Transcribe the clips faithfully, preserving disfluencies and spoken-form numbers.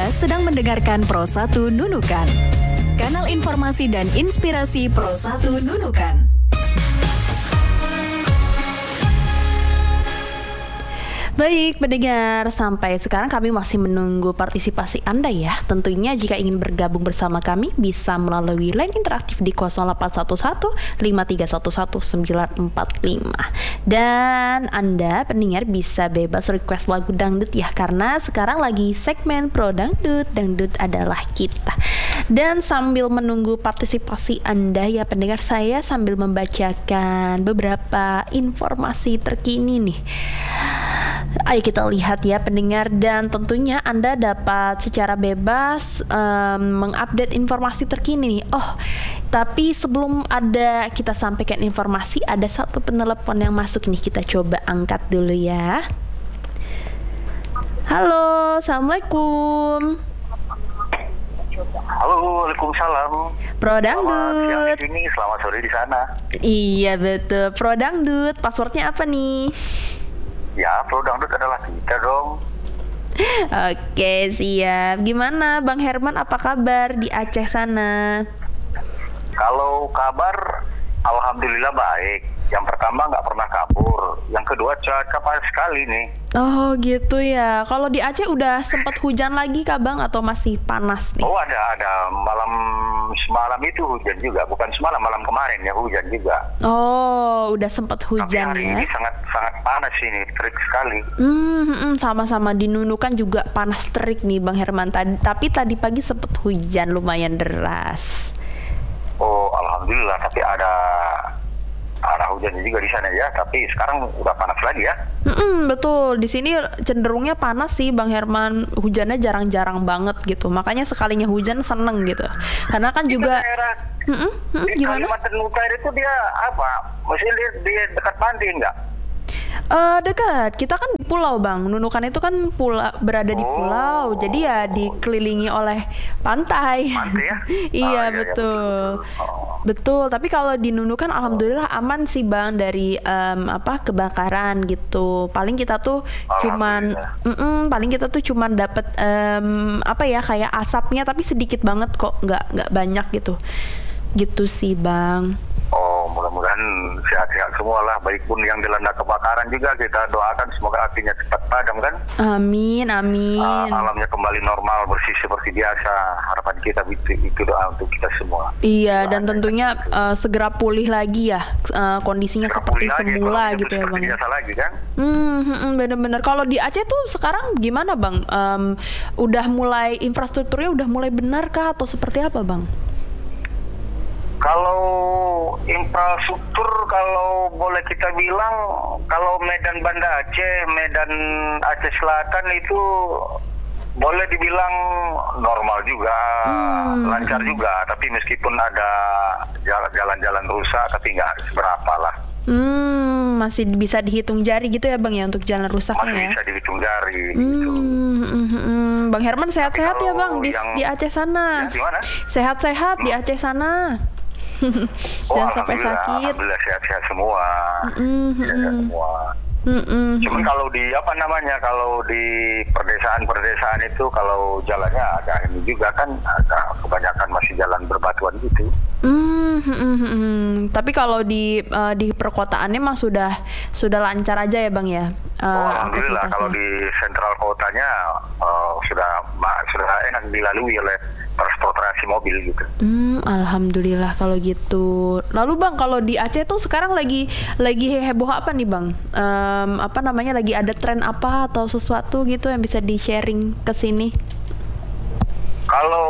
Anda sedang mendengarkan Pro satu Nunukan, kanal informasi dan inspirasi Pro satu Nunukan. Baik, pendengar, sampai sekarang kami masih menunggu partisipasi Anda ya. Tentunya jika ingin bergabung bersama kami bisa melalui line interaktif di nol delapan satu satu lima tiga satu satu sembilan empat lima. Dan Anda pendengar bisa bebas request lagu dangdut ya, karena sekarang lagi segmen Pro Dangdut, Dangdut adalah kita. Dan sambil menunggu partisipasi Anda ya pendengar, saya sambil membacakan beberapa informasi terkini nih. Ayo kita lihat ya pendengar, dan tentunya Anda dapat secara bebas um, mengupdate informasi terkini nih. Oh, tapi sebelum ada kita sampaikan informasi, ada satu penelepon yang masuk nih, kita coba angkat dulu ya. Halo, Assalamualaikum. Halo, Waalaikumsalam. Pro Dangdut. Selamat siang di sini, selamat sore di sana. Iya betul, Pro Dangdut. Passwordnya apa nih? Ya, Pro Dangdut adalah kita dong. Oke, siap. Gimana Bang Herman, apa kabar di Aceh sana? Kalau kabar, alhamdulillah baik. Yang pertama nggak pernah kabur. Yang kedua cuaca panas sekali nih. Oh gitu ya. Kalau di Aceh udah sempat hujan lagi kah Bang, atau masih panas nih? Oh ada, ada. Malam semalam itu hujan juga. Bukan semalam, malam kemarin ya hujan juga. Oh, udah sempat hujan. Tapi hari ya? ini sangat sangat panas ini, terik sekali. Hmm, hmm, sama-sama di Nunukan juga panas terik nih Bang Herman. Tadi, tapi tadi pagi sempat hujan lumayan deras. Oh, alhamdulillah. Tapi ada arah hujannya juga di sana ya, tapi sekarang udah panas lagi ya. Mm-mm, betul, di sini cenderungnya panas sih Bang Herman, hujannya jarang-jarang banget gitu, makanya sekalinya hujan seneng gitu, karena kan di juga daerah, Mm-mm, mm, di gimana? Kalimantan Utara itu dia apa? Maksudnya dia, dia dekat pantai enggak? Uh, dekat, kita kan di pulau Bang, Nunukan itu kan pula, berada di Oh. pulau, jadi ya dikelilingi oleh pantai. Pantai ya? Iya, Ah, iya, betul, iya, betul, betul. Oh. betul. Tapi kalau di Nunukan alhamdulillah aman sih Bang dari um, apa kebakaran gitu. Paling kita tuh cuman, mm-mm, paling kita tuh cuman dapat um, apa ya kayak asapnya, tapi sedikit banget kok, nggak nggak banyak gitu, gitu sih Bang. Oh, mudah-mudahan sehat-sehat semua lah. Baik pun yang dilanda kebakaran juga kita doakan semoga apinya cepat padam kan. Amin, amin. Uh, alamnya kembali normal, bersih seperti biasa. Harapan kita itu, itu doa untuk kita semua. Iya, Doa dan tentunya uh, segera pulih lagi ya uh, kondisinya segera seperti pulih lagi, semula kalau gitu ya seperti Bang. biasa lagi kan. Hmm, hmm, hmm, bener-bener. Kalau di Aceh tuh sekarang gimana Bang? Um, udah mulai infrastrukturnya udah mulai benar kah atau seperti apa Bang? Kalau infrastruktur, kalau boleh kita bilang, kalau Medan Banda Aceh, Medan Aceh Selatan itu boleh dibilang normal juga, hmm. lancar juga. Tapi meskipun ada jalan-jalan rusak, tapi nggak seberapa lah. Hmm, masih bisa dihitung jari gitu ya Bang ya untuk jalan rusaknya masih ya? Masih bisa dihitung jari. Hmm, gitu. hmm, hmm, hmm. Bang Herman sehat-sehat ya Bang di, yang, di Aceh sana. Ya, gimana? Sehat-sehat hmm. di Aceh sana. Oh, jangan sampai sakit. Alhamdulillah sehat-sehat semua. Mm-hmm. Sehat semua. Mm-hmm. Cuman kalau di apa namanya kalau di perdesaan-perdesaan itu kalau jalannya agak ini juga kan agak kebanyakan masih jalan berbatuan gitu. Mm-hmm. Tapi kalau di uh, di perkotaannya mah sudah sudah lancar aja ya Bang ya. Uh, oh, alhamdulillah kalau di sentral kotanya uh, sudah sudah enak dilalui oleh transportasi mobil gitu. Hmm, alhamdulillah kalau gitu. Lalu Bang, kalau di Aceh tuh sekarang lagi lagi heboh apa nih Bang? Um, apa namanya, lagi ada tren apa atau sesuatu gitu yang bisa di-sharing ke sini? Kalau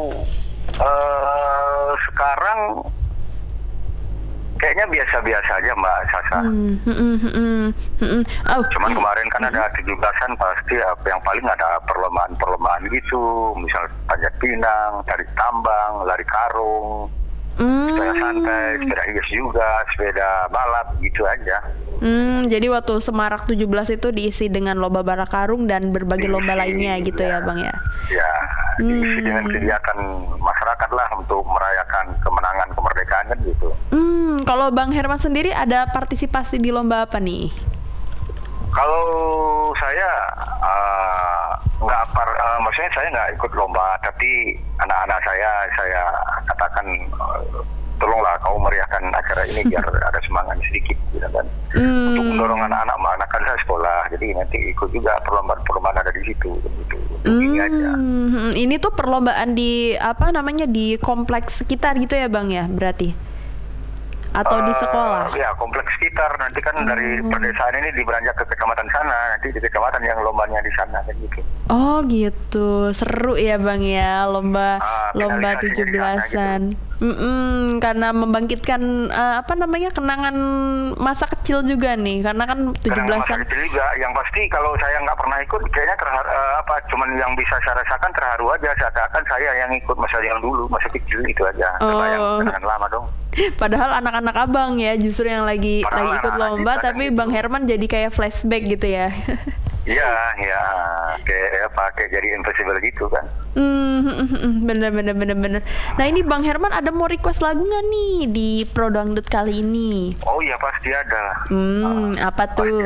uh, sekarang kayaknya biasa-biasa aja Mbak Sasa. Hmm, hmm, hmm, hmm, hmm. Oh, Cuman hmm. kemarin kan ada tujuh belasan pasti yang paling ada perlombaan-perlombaan gitu, misal panjat pinang, tarik tambang, lari karung, hmm. sepeda santai, sepeda hias juga, sepeda balap gitu aja. Hmm, jadi waktu Semarak tujuh belas itu diisi dengan lomba balap karung dan berbagai diisi, lomba lainnya gitu ya, ya Bang ya? Ya, diisi hmm. dengan kegiatan masyarakat lah untuk merayakan kemenangan kemerdekaan kan gitu. Hmm, kalau Bang Herman sendiri ada partisipasi di lomba apa nih? Kalau saya uh, nggak par, uh, maksudnya saya nggak ikut lomba, tapi anak-anak saya saya katakan uh, tolonglah kau meriahkan acara ini biar ada semangat sedikit, gitu kan. Hmm. Untuk mendorong anak-anak, anak kan saya sekolah, jadi nanti ikut juga perlombaan-perlombaan ada di situ, gitu. Hmm. Ini aja. Ini tuh perlombaan di apa namanya di kompleks sekitar gitu ya Bang ya, berarti? Atau di sekolah? Uh, ya kompleks sekitar, nanti kan hmm. dari perdesaan ini diberanjak ke kecamatan sana, nanti di kecamatan yang lombanya di sana kan gitu. Oh gitu, seru ya Bang ya lomba uh, lomba tujuh belasan. Mm-mm, karena membangkitkan uh, apa namanya kenangan masa kecil juga nih, karena kan tujuh belasan. Masa kecil juga, yang pasti kalau saya nggak pernah ikut, kayaknya terharu, uh, apa, cuman yang bisa saya rasakan terharu aja, seakan-akan saya yang ikut masa yang dulu, masa kecil itu aja, terbayang oh. kenangan lama dong. Padahal anak-anak abang ya justru yang lagi Padahal lagi ikut lomba, tapi gitu. Bang Herman jadi kayak flashback gitu ya. Iya, ya, kayak apa, kayak jadi invisible gitu kan. Hmm, bener bener bener bener. Nah ini Bang Herman ada mau request lagu nggak nih di Pro Dangdut kali ini? Oh iya pasti ada. Hmm, uh, apa tuh?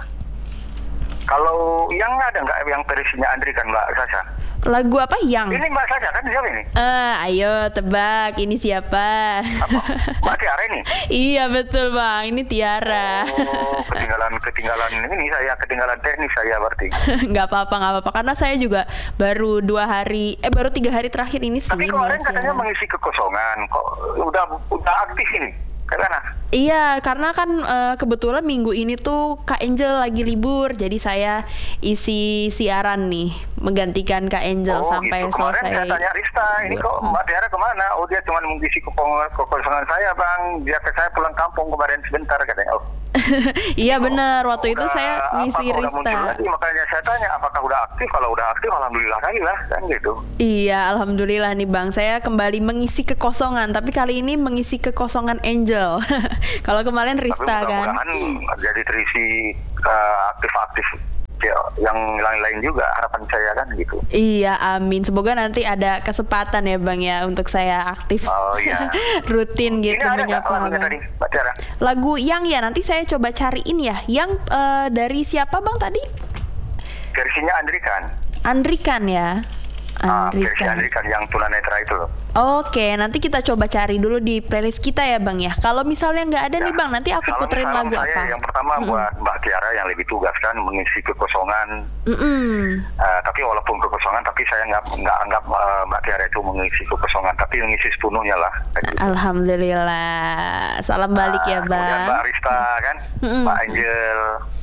Kalau yang ada nggak yang versinya Andri kan Mbak Sasha? Lagu apa yang? Ini Mbak Sasha kan siapa ini? Eh, uh, ayo tebak ini siapa? Apa? Mbak Tiara ini? Iya betul Bang, ini Tiara. Oh, ketinggalan ketinggalan ini saya ketinggalan teknis saya berarti. Nggak apa-apa nggak apa-apa karena saya juga baru dua hari eh baru tiga hari terakhir ini sih. Tapi kemarin katanya mengisi kekosongan, kok udah udah aktif ini? Karena? Iya, karena kan uh, kebetulan minggu ini tuh Kak Angel lagi libur, jadi saya isi siaran nih, menggantikan Kak Angel oh, sampai gitu. Kemarin selesai. Kemarin saya tanya Rista, ini kok Mbak Tiara kemana? Oh dia cuma mengisi kekosongan saya Bang, dia ke saya pulang kampung kemarin sebentar katanya. Oh. Iya oh, benar, waktu udah, itu saya ngisi apa, Rista. Lagi, makanya saya tanya apakah udah aktif, kalau udah aktif alhamdulillah kali lah, kan gitu. Iya, alhamdulillah nih Bang, saya kembali mengisi kekosongan, tapi kali ini mengisi kekosongan Angel. Kalau kemarin Rista kan. Jadi terisi uh, aktif-aktif ya, yang lain-lain juga harapan saya kan gitu. Iya, amin. Semoga nanti ada kesempatan ya Bang ya untuk saya aktif. Oh iya. Rutin gitu menyapa Bang. Tadi, Mbak Tiara. Lagu yang ya nanti saya coba cariin ya. Yang uh, dari siapa Bang tadi? Versinya Andrikan. Andrikan ya. Andrikan. Ah, Andrikan yang tunanetra itu loh. Oke, nanti kita coba cari dulu di playlist kita ya Bang ya. Kalau misalnya nggak ada ya, nih Bang, nanti aku salam, puterin salam lagu saya apa? Yang pertama mm-hmm. buat Mbak Tiara yang lebih tugas kan mengisi kekosongan. Mm-hmm. Uh, tapi walaupun kekosongan, tapi saya nggak nggak anggap uh, Mbak Tiara itu mengisi kekosongan, tapi mengisi sepenuhnya lah. Gitu. Alhamdulillah. Salam balik uh, ya Bang. Kemudian Mbak Rista kan, mm-hmm. Mbak Angel,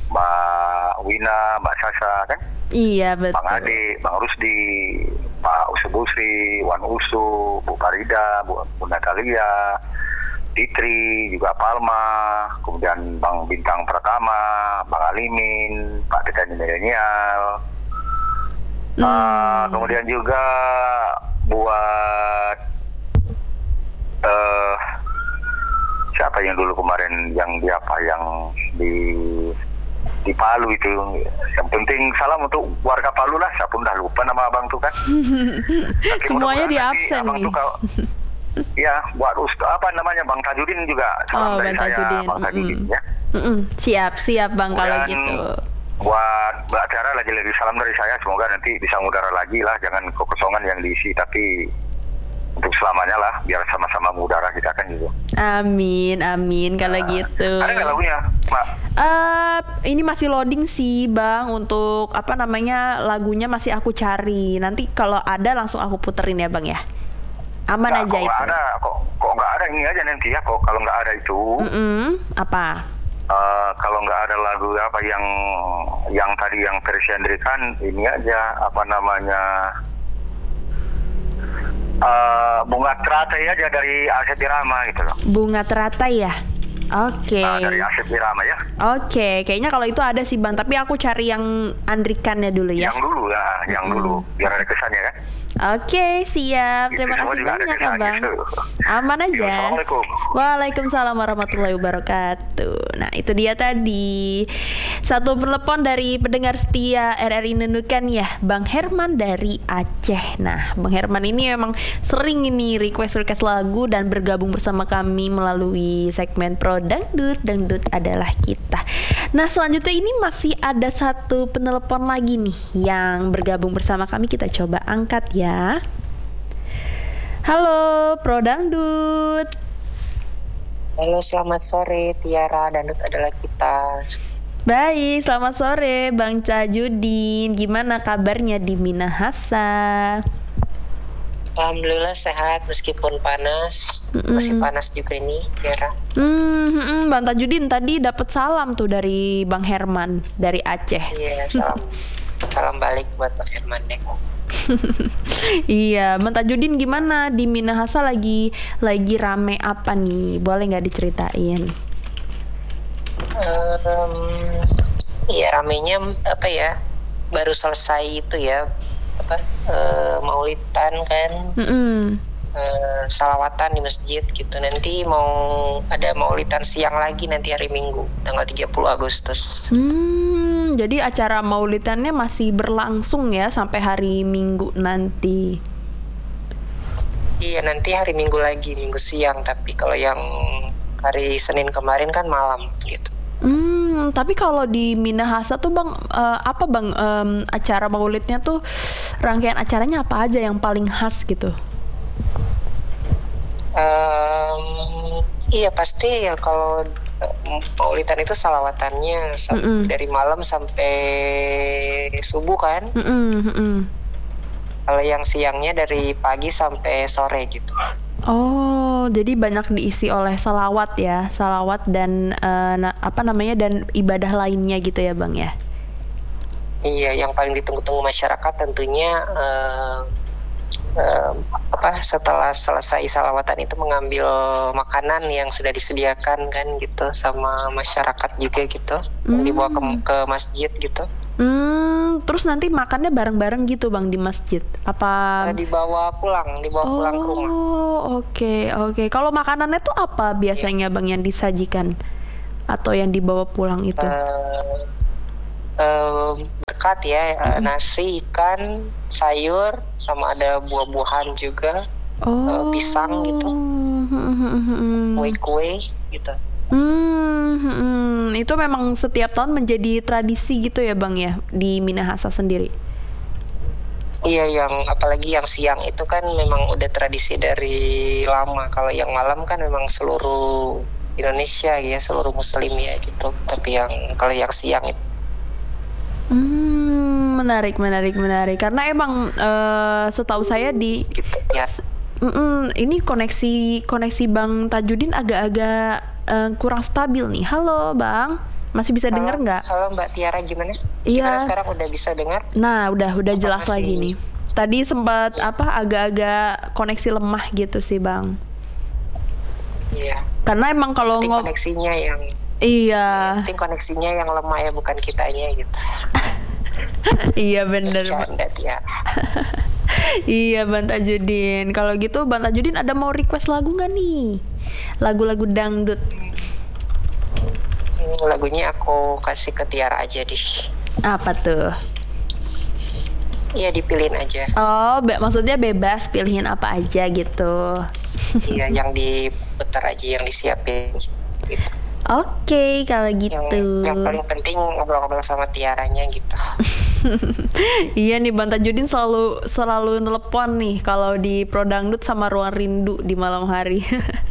Mbak Wina, Mbak Sasha kan. Iya betul. Bang Ade, Bang Rusdi, Pak Usu Busri, Wan Usu, Bu Farida, Bu, Bu Natalia, Fitri, juga Palma, kemudian Bang Bintang Pratama, Bang Alimin, Pak Tetani Milenial. Hmm. Uh, kemudian juga buat uh, siapa yang dulu kemarin yang di apa yang di di Palu itu, yang penting salam untuk warga Palu lah, saya pun dah lupa nama abang tuh kan. Semuanya di absen nih. Ya, buat ustaz apa namanya Bang Tajudin juga salam oh, dari Bang saya, Tajudin. Bang Tajudin Mm-mm. ya. Mm-mm. Siap, siap Bang kalau gitu. Buat Mbak Tiara lagi-lagi salam dari saya, semoga nanti bisa mengudara lagi lah, jangan kekosongan yang diisi, tapi untuk selamanya lah, biar sama-sama mengudara kita kan gitu. Amin, amin kalau nah, gitu. Ada nggak lagunya, Mbak? Uh, ini masih loading sih Bang, untuk apa namanya lagunya masih aku cari. Nanti kalau ada langsung aku puterin ya Bang ya. Aman nah, aja kok itu. Kok ada, kok kok nggak ada ini aja nanti ya. Kok kalau nggak ada itu. Mm-mm. Apa? Uh, kalau nggak ada lagu apa yang yang tadi yang versi Andrikan, ini aja apa namanya. Uh, bunga teratai aja dari Asep Irama gitu loh. Bunga teratai ya? Oke. Okay. Nah, dari Asep Irama ya. Oke, okay. Kayaknya kalau itu ada sih Bang, tapi aku cari yang Andrikannya dulu ya. Yang dulu ya, yang mm. dulu biar ada kesannya kan. Oke, okay, siap. Terima kasih banyak ya Bang. Gitu. Aman aja. Assalamualaikum. Waalaikumsalam warahmatullahi wabarakatuh. Nah, itu dia tadi satu telepon dari pendengar setia R R I Nunukan ya, Bang Herman dari Aceh. Nah, Bang Herman ini memang sering ini request-request lagu dan bergabung bersama kami melalui segmen Pro Dangdut, Dangdut adalah kita. Nah, selanjutnya ini masih ada satu penelpon lagi nih yang bergabung bersama kami. Kita coba angkat ya. Halo, Pro Dangdut. Halo, selamat sore Tiara, Dangdut adalah kita. Baik, selamat sore Bang Tajudin. Gimana kabarnya di Minahasa? Alhamdulillah sehat meskipun panas. Mm-mm. Masih panas juga ini, Tiara. Hmm, Bang Tajudin tadi dapat salam tuh dari Bang Herman dari Aceh. Iya, salam. Salam balik buat Bang Herman deh. Iya, Bang Tajudin gimana di Minahasa lagi lagi rame apa nih? Boleh nggak diceritain? Um, iya ramenya apa ya? Baru selesai itu ya. apa uh, maulidan kan, uh, salawatan di masjid gitu. Nanti mau ada maulidan siang lagi nanti hari Minggu tanggal tiga puluh Agustus. Hmm, jadi acara maulidannya masih berlangsung ya sampai hari Minggu nanti. Iya, nanti hari Minggu lagi, Minggu siang. Tapi kalau yang hari Senin kemarin kan malam gitu. Hmm, tapi kalau di Minahasa tuh Bang, uh, apa Bang um, acara maulidnya tuh rangkaian acaranya apa aja yang paling khas gitu? Um, iya pasti ya kalau maulidan itu salawatannya sam- dari malam sampai subuh kan. Mm-mm, mm-mm. Kalau yang siangnya dari pagi sampai sore gitu. Oh, jadi banyak diisi oleh salawat ya, salawat dan uh, na- apa namanya dan ibadah lainnya gitu ya Bang ya? Iya, yang paling ditunggu-tunggu masyarakat tentunya uh, uh, apa setelah selesai salawatan itu mengambil makanan yang sudah disediakan kan gitu sama masyarakat juga gitu, mm. dibawa ke, ke masjid gitu. Hmm, terus nanti makannya bareng-bareng gitu Bang di masjid? Apa? Nah, dibawa pulang, dibawa oh, pulang ke rumah. Oh, oke, okay, oke. Okay. Kalau makanannya tuh apa biasanya yeah. Bang yang disajikan atau yang dibawa pulang itu? Uh, uh, berkat ya, mm-hmm. nasi, ikan, sayur, sama ada buah-buahan juga, oh. uh, pisang gitu, kue-kue gitu. Hmm, hmm, itu memang setiap tahun menjadi tradisi gitu ya Bang ya di Minahasa sendiri. Iya, yang apalagi yang siang itu kan memang udah tradisi dari lama. Kalau yang malam kan memang seluruh Indonesia ya, seluruh Muslim ya gitu. Tapi yang kalau yang siang itu. Hmm, menarik, menarik, menarik. Karena emang uh, setahu saya di. Gitu, ya. Mm-mm, ini koneksi koneksi Bang Tajudin agak-agak uh, kurang stabil nih. Halo Bang, masih bisa dengar nggak? Halo Mbak Tiara, gimana? Iya. Gimana sekarang udah bisa dengar? Nah, udah udah apa jelas masih... lagi nih. Tadi sempat ya. apa agak-agak koneksi lemah gitu sih Bang. Iya. Karena emang kalau ngob koneksinya yang iya. Penting koneksinya yang lemah ya, bukan kitanya gitu. Iya bener. Bercanda Tiara. Iya Bang Tajudin. Kalau gitu Bang Tajudin ada mau request lagu nggak nih? Lagu-lagu dangdut. Hmm, lagunya aku kasih ke Tiara aja deh. Apa tuh? Iya, dipilihin aja. Oh, be maksudnya bebas pilihin apa aja gitu. Iya, yang diputar aja, yang disiapin gitu. Oke, okay, kalau gitu. Yang, yang paling penting ngobrol-ngobrol sama Tiaranya gitu. Iya nih Bang Tajudin selalu selalu telepon nih kalau di Pro Dangdut sama Ruang Rindu di malam hari.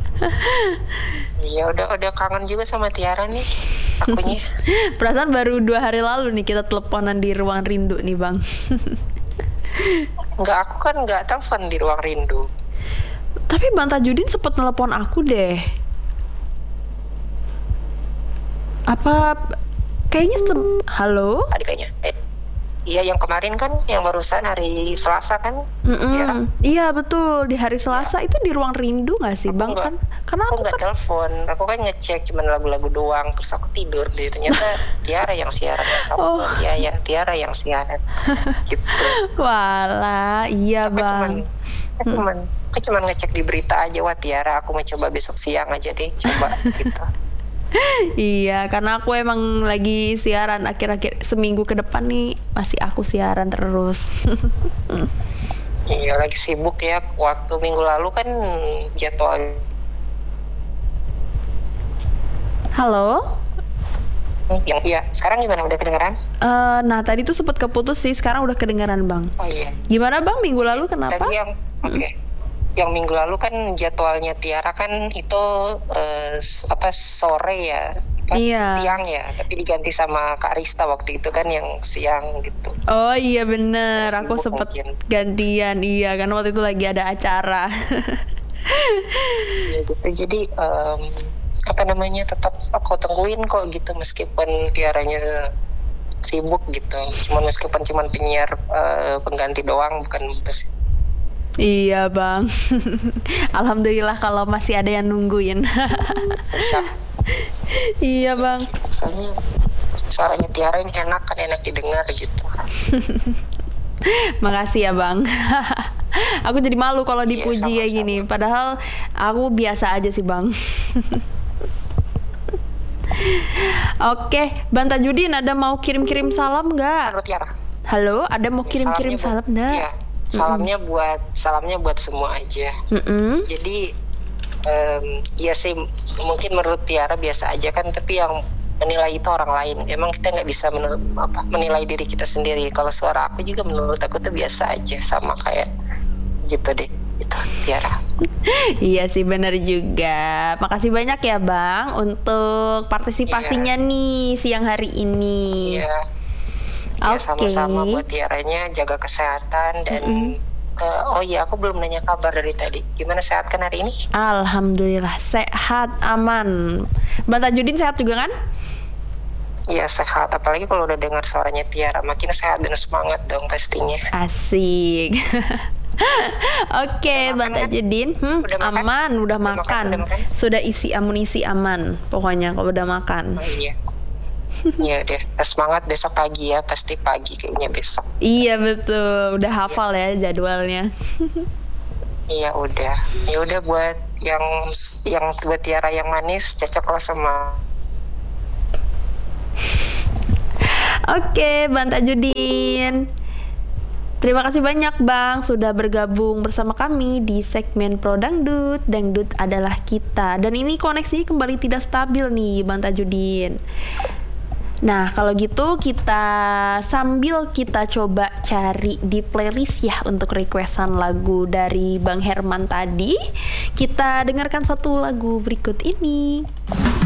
Iya, udah udah kangen juga sama Tiara nih akunya. Perasaan baru dua hari lalu nih kita teleponan di Ruang Rindu nih Bang. Enggak, aku kan enggak telepon di Ruang Rindu. Tapi Bang Tajudin sempet telepon aku deh. Apa kayaknya se- halo? Adiknya. Eh, iya, yang kemarin kan, yang barusan hari Selasa kan? Ya? Iya betul, di hari Selasa ya. Itu di Ruang Rindu nggak sih, aku Bang? Enggak, kan? Karena aku aku nggak kan telepon, aku kan ngecek cuman lagu-lagu doang, terus aku tidur deh. Ternyata Tiara yang siaran, kamu oh. ya, ya Tiara yang siaran. Gitu. Walah, iya aku Bang. Cuman, aku cuman, aku cuman ngecek di berita aja, wah Tiara, aku mau coba besok siang aja deh, coba gitu. Iya, karena aku emang lagi siaran akhir-akhir seminggu ke depan nih masih aku siaran terus. Iya, lagi sibuk ya. Waktu minggu lalu kan jadwal. Halo? Yang iya, sekarang gimana, udah kedengeran? Uh, nah tadi tuh sempat keputus sih, sekarang udah kedengaran Bang. Oh iya. Gimana Bang minggu lalu kenapa? Tadi yang oke. Okay. Yang minggu lalu kan jadwalnya Tiara kan itu uh, apa sore ya, kan iya. siang ya, tapi diganti sama Kak Rista waktu itu kan yang siang gitu. Oh iya bener, aku sempet mungkin gantian, iya kan waktu itu lagi ada acara. Iya gitu, jadi um, apa namanya tetap aku tungguin kok gitu meskipun Tiaranya sibuk gitu, cuman meskipun cuman penyiar uh, pengganti doang bukan bes. Iya Bang. Alhamdulillah kalau masih ada yang nungguin. Iya Bang. Soalnya suaranya Tiara ini enak kan, enak didengar gitu. Makasih ya Bang. Aku jadi malu kalau dipuji iya, kayak gini. Padahal aku biasa aja sih Bang. Oke, Bang Tajudin ada mau kirim-kirim salam nggak? Halo Tiara. Halo, ada mau kirim-kirim salam nggak? Iya. Salamnya mm-hmm. buat salamnya buat semua aja. Mm-hmm. Jadi um, ya sih mungkin menurut Tiara biasa aja kan, tapi yang menilai itu orang lain. Emang kita nggak bisa menurut, apa, menilai diri kita sendiri. Kalau suara aku juga menurut aku tuh biasa aja, sama kayak gitu deh. Itu Tiara. Iya sih benar juga. Makasih banyak ya Bang untuk partisipasinya yeah. nih siang hari ini. Iya. Yeah. Ya, okay. Sama-sama buat Tiaranya, jaga kesehatan dan mm-hmm. uh, oh iya aku belum nanya kabar dari tadi. Gimana, sehat kan hari ini? Alhamdulillah sehat, aman. Bang Tajudin sehat juga kan? Iya sehat, apalagi kalau udah dengar suaranya Tiara makin sehat dan semangat dong pastinya. Asik. Oke, okay, Bang Tajudin, hmm, udah aman, udah, udah makan. makan. Udah makan. Sudah isi amunisi aman. Pokoknya kalau udah makan. Oh, iya. Iya deh, semangat besok pagi ya, pasti pagi kayaknya besok. Iya betul, udah hafal ya, ya jadwalnya. Iya udah, ya udah buat yang yang buat Tiara yang manis cocok lah sama. Oke, Bang Tajudin. Terima kasih banyak Bang sudah bergabung bersama kami di segmen Pro Dangdut. Dangdut adalah kita. Dan ini koneksinya kembali tidak stabil nih Bang Tajudin. Nah kalau gitu kita sambil kita coba cari di playlist ya untuk requestan lagu dari Bang Herman tadi, kita dengarkan satu lagu berikut ini.